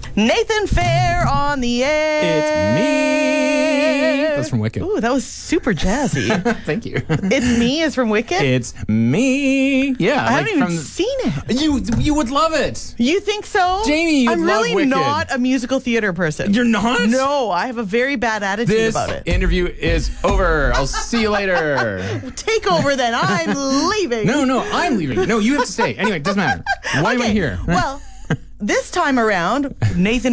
Nathan Fair on the air. It's me. That's from Wicked. Ooh, that was super jazzy. Thank you. It's Me is from Wicked? It's me. Yeah. I haven't even seen it. You would love it. You think so? Jamie, you would I'm love really Wicked. not a musical theater person. You're not? No, I have a very bad attitude This about it. interview is over. I'll see you later. Take over then. I'm leaving. No, I'm leaving. No, you have to stay. Anyway, it doesn't matter. Why am I here? Well, this time around, Nathan